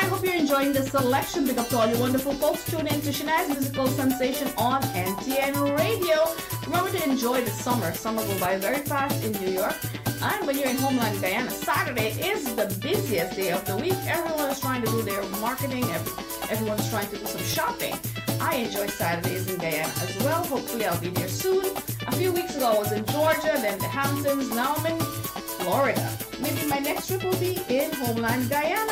hope you're enjoying this selection. Big up to all you wonderful folks. Tune in to Shania's Musical Sensation on NTN Radio. Remember to enjoy the summer. Summer go by very fast in New York. And when you're in Homeland Guyana, Saturday is the busiest day of the week. Everyone is trying to do their marketing. Everyone's trying to do some shopping. I enjoy Saturdays in Guyana as well. Hopefully I'll be there soon. A few weeks ago I was in Georgia, then the Hamptons. Now I'm in Florida. Maybe my next trip will be in Homeland Guyana.